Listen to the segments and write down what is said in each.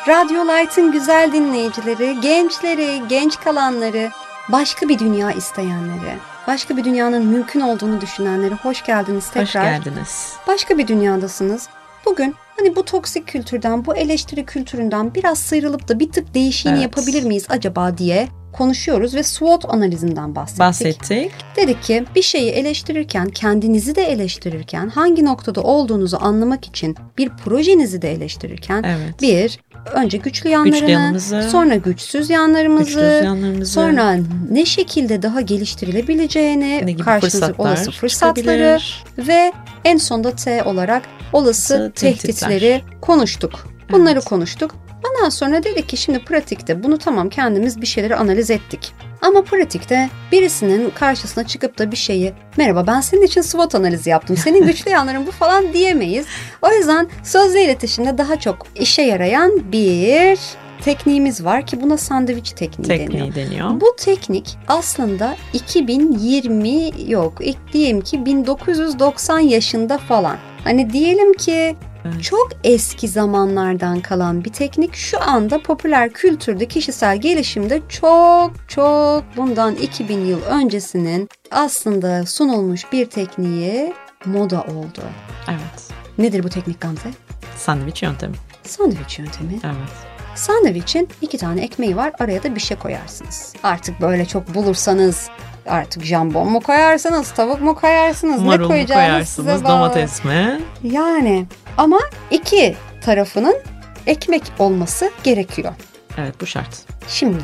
Radyo Light'ın güzel dinleyicileri, gençleri, genç kalanları, başka bir dünya isteyenleri, başka bir dünyanın mümkün olduğunu düşünenleri hoş geldiniz tekrar. Hoş geldiniz. Başka bir dünyadasınız. Bugün hani bu toksik kültürden, bu eleştiri kültüründen biraz sıyrılıp da bir tık değişiğini yapabilir miyiz acaba diye konuşuyoruz ve SWOT analizinden bahsettik. Dedik ki bir şeyi eleştirirken, kendinizi de eleştirirken, hangi noktada olduğunuzu anlamak için bir projenizi de eleştirirken önce güçlü yanlarını, sonra güçsüz yanlarımızı, sonra ne şekilde daha geliştirilebileceğini, karşınıza olası fırsatları ve en sonunda T olarak olası tehditleri konuştuk. Bunları konuştuk. Ondan sonra dedik ki şimdi pratikte bunu tamam kendimiz bir şeyleri analiz ettik. Ama pratikte birisinin karşısına çıkıp da bir şeyi merhaba ben senin için SWOT analizi yaptım. Senin güçlü yanların bu falan diyemeyiz. O yüzden sözlü iletişimde daha çok işe yarayan bir tekniğimiz var ki buna sandviç tekniği deniyor. Bu teknik aslında 1990 yaşında falan. Hani diyelim ki çok eski zamanlardan kalan bir teknik şu anda popüler kültürde, kişisel gelişimde çok bundan 2000 yıl öncesinin aslında sunulmuş bir tekniği moda oldu. Evet. Nedir bu teknik Gamze? Sandviç yöntemi. Sandviç yöntemi. Evet. Sandviçin 2 tane ekmeği var, araya da bir şey koyarsınız. Artık böyle çok bulursanız artık jambon mu koyarsınız, tavuk mu koyarsınız, marul ne koyacağınız size bağlı. Domates mi? Yani ama 2 tarafının ekmek olması gerekiyor. Evet, bu şart. Şimdi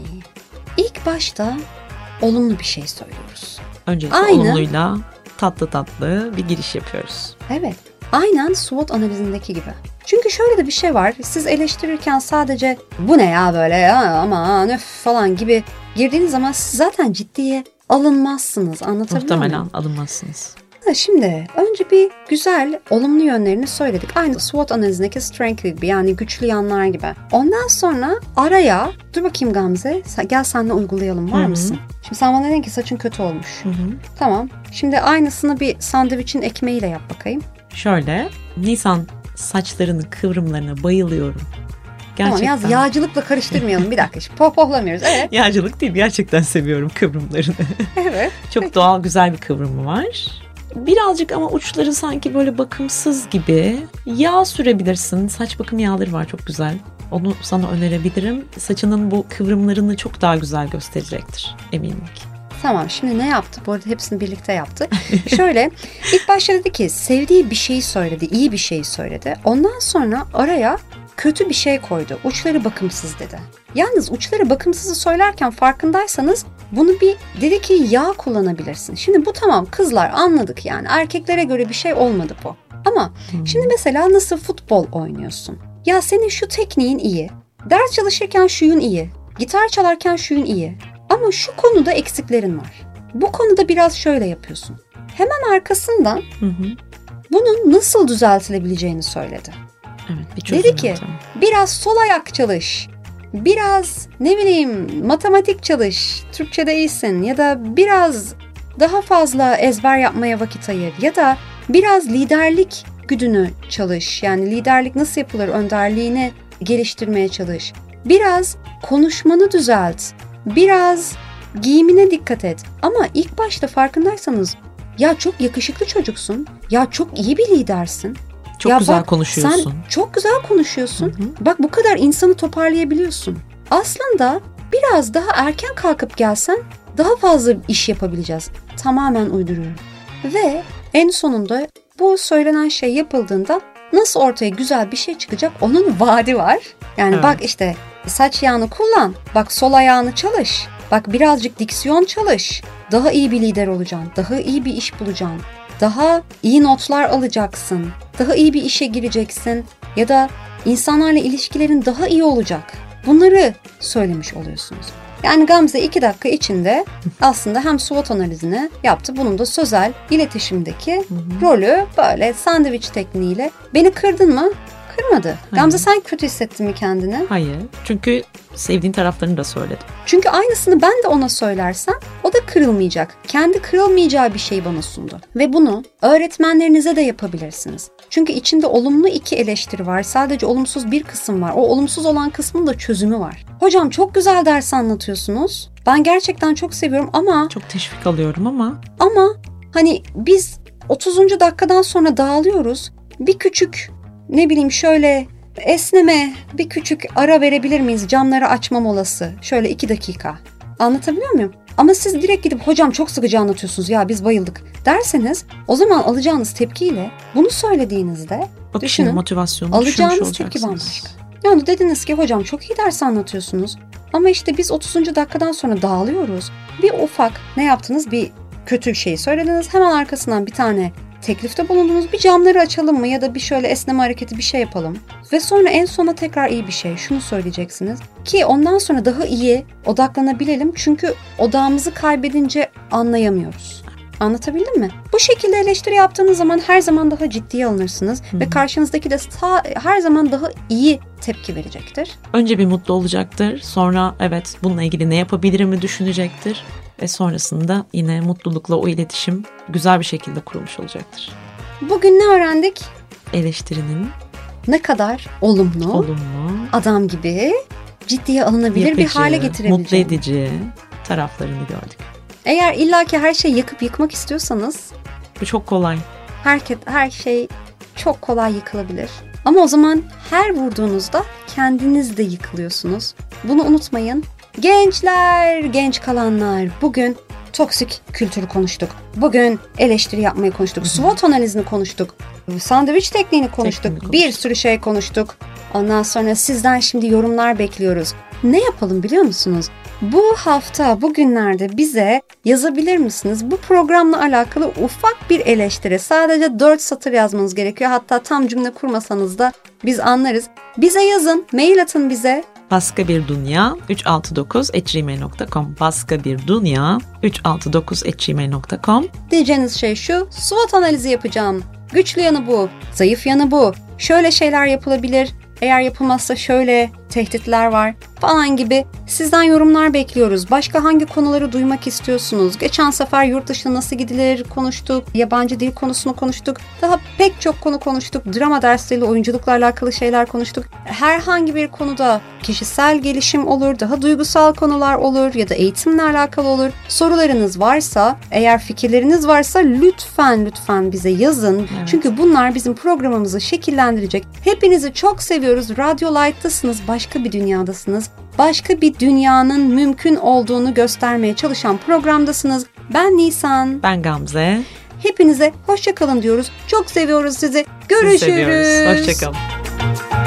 ilk başta olumlu bir şey söylüyoruz. Öncelikle olumluyla tatlı bir giriş yapıyoruz. Evet. Aynen SWOT analizindeki gibi. Çünkü şöyle de bir şey var. Siz eleştirirken sadece bu ne ya böyle ya aman öf falan gibi girdiğiniz zaman siz zaten ciddiye alınmazsınız. Anlatabiliyor muyum? Muhtemelen alınmazsınız. Şimdi önce bir güzel olumlu yönlerini söyledik. Aynı SWOT analizindeki strength gibi yani güçlü yanlar gibi. Ondan sonra araya dur bakayım Gamze gel seninle uygulayalım var mısın? Şimdi sen bana dedin ki saçın kötü olmuş. Tamam. Şimdi aynısını bir sandviçin ekmeğiyle yap bakayım. Şöyle, Nisan saçlarının kıvrımlarına bayılıyorum. Gerçekten. Tamam yağcılıkla karıştırmayalım bir dakika. Pohpohlamıyoruz. Evet. Yağcılık değil, gerçekten seviyorum kıvrımlarını. Evet. Çok doğal güzel bir kıvrımı var. Birazcık ama uçları sanki böyle bakımsız gibi. Yağ sürebilirsin. Saç bakım yağları var çok güzel. Onu sana önerebilirim. Saçının bu kıvrımlarını çok daha güzel gösterecektir eminim ki. Tamam şimdi ne yaptı? Bu arada hepsini birlikte yaptı. Şöyle ilk başta dedi ki sevdiği bir şeyi söyledi, iyi bir şeyi söyledi. Ondan sonra araya kötü bir şey koydu. Uçları bakımsız dedi. Yalnız uçları bakımsızı söylerken farkındaysanız bunu dedi ki yağ kullanabilirsin. Şimdi bu tamam kızlar anladık yani erkeklere göre bir şey olmadı bu. Ama şimdi mesela nasıl futbol oynuyorsun? Ya senin şu tekniğin iyi. Ders çalışırken şuyun iyi. Gitar çalarken şuyun iyi. Ama şu konuda eksiklerin var. Bu konuda biraz şöyle yapıyorsun. Hemen arkasından bunun nasıl düzeltilebileceğini söyledi. Evet, dedi ki biraz sol ayak çalış. Biraz matematik çalış. Türkçe'de iyisin ya da biraz daha fazla ezber yapmaya vakit ayır ya da biraz liderlik güdünü çalış. Yani liderlik nasıl yapılır önderliğini geliştirmeye çalış. Biraz konuşmanı düzelt. Biraz giyimine dikkat et. Ama ilk başta farkındaysanız ya çok yakışıklı çocuksun. Ya çok iyi bir lidersin. Çok güzel konuşuyorsun. Sen çok güzel konuşuyorsun. Bak bu kadar insanı toparlayabiliyorsun. Aslında biraz daha erken kalkıp gelsen daha fazla iş yapabileceğiz. Tamamen uyduruyorum. Ve en sonunda bu söylenen şey yapıldığında nasıl ortaya güzel bir şey çıkacak onun vaadi var. Yani bak işte saç yağını kullan. Bak sol ayağını çalış. Bak birazcık diksiyon çalış. Daha iyi bir lider olacaksın. Daha iyi bir iş bulacaksın. Daha iyi notlar alacaksın. Daha iyi bir işe gireceksin. Ya da insanlarla ilişkilerin daha iyi olacak. Bunları söylemiş oluyorsunuz. Yani Gamze 2 dakika içinde aslında hem SWOT analizini yaptı. Bunun da sözel iletişimdeki rolü böyle sandviç tekniğiyle. Beni kırdın mı? Kırmadı. Hayır. Gamze sen kötü hissettin mi kendini? Hayır. Çünkü sevdiğin taraflarını da söyledim. Çünkü aynısını ben de ona söylersem o da kırılmayacak. Kendi kırılmayacağı bir şey bana sundu. Ve bunu öğretmenlerinize de yapabilirsiniz. Çünkü içinde olumlu 2 eleştiri var. Sadece olumsuz bir kısım var. O olumsuz olan kısmın da çözümü var. Hocam çok güzel ders anlatıyorsunuz. Ben gerçekten çok seviyorum ama... Çok teşvik alıyorum ama... Ama hani biz 30. dakikadan sonra dağılıyoruz. Bir küçük şöyle esneme, bir küçük ara verebilir miyiz? Camları açma molası. Şöyle 2 dakika. Anlatabiliyor muyum? Ama siz direkt gidip hocam çok sıkıcı anlatıyorsunuz ya biz bayıldık derseniz o zaman alacağınız tepkiyle bunu söylediğinizde düşünün motivasyonu alacağınız tepki bambaşka. Yani dediniz ki hocam çok iyi ders anlatıyorsunuz ama işte biz 30. dakikadan sonra dağılıyoruz. Bir ufak ne yaptınız? Bir kötü şeyi söylediniz. Hemen arkasından bir tane teklifte bulundunuz. Bir camları açalım mı ya da bir şöyle esneme hareketi bir şey yapalım. Ve sonra en sona tekrar iyi bir şey. Şunu söyleyeceksiniz. Ki ondan sonra daha iyi odaklanabilelim. Çünkü odağımızı kaybedince anlayamıyoruz. Anlatabildim mi? Bu şekilde eleştiri yaptığınız zaman her zaman daha ciddiye alınırsınız. Ve karşınızdaki de her zaman daha iyi tepki verecektir. Önce bir mutlu olacaktır. Sonra evet bununla ilgili ne yapabilirim düşünecektir. Ve sonrasında yine mutlulukla o iletişim güzel bir şekilde kurulmuş olacaktır. Bugün ne öğrendik? Eleştirinin ne kadar olumlu, adam gibi ciddiye alınabilir yapıcı, bir hale getirebileceğini, mutlu edici taraflarını gördük. Eğer illaki her şeyi yakıp yıkmak istiyorsanız bu çok kolay. Her şey çok kolay yıkılabilir. Ama o zaman her vurduğunuzda kendiniz de yıkılıyorsunuz. Bunu unutmayın. Gençler, genç kalanlar, bugün toksik kültürü konuştuk. Bugün eleştiri yapmayı konuştuk. SWOT analizini konuştuk. Sandviç tekniğini konuştuk. Bir sürü şey konuştuk. Ondan sonra sizden şimdi yorumlar bekliyoruz. Ne yapalım biliyor musunuz? Bu hafta, bugünlerde bize yazabilir misiniz? Bu programla alakalı ufak bir eleştiri. Sadece 4 satır yazmanız gerekiyor. Hatta tam cümle kurmasanız da biz anlarız. Bize yazın, mail atın bize. baskabirdünya369@gmail.com baskabirdünya369@gmail.com Diyeceğiniz şey şu: SWOT analizi yapacağım. Güçlü yanı bu, zayıf yanı bu. Şöyle şeyler yapılabilir. Eğer yapılmazsa şöyle tehditler var falan gibi sizden yorumlar bekliyoruz. Başka hangi konuları duymak istiyorsunuz? Geçen sefer yurt dışına nasıl gidilir konuştuk. Yabancı dil konusunu konuştuk. Daha pek çok konu konuştuk. Drama dersleriyle oyunculukla alakalı şeyler konuştuk. Herhangi bir konuda kişisel gelişim olur, daha duygusal konular olur ya da eğitimle alakalı olur. Sorularınız varsa, eğer fikirleriniz varsa lütfen bize yazın. Evet. Çünkü bunlar bizim programımızı şekillendirecek. Hepinizi çok seviyoruz. Radyo Light'tasınız. Başka bir dünyadasınız. Başka bir dünyanın mümkün olduğunu göstermeye çalışan programdasınız. Ben Nisan. Ben Gamze. Hepinize hoşça kalın diyoruz. Çok seviyoruz sizi. Görüşürüz. Hoşça kalın.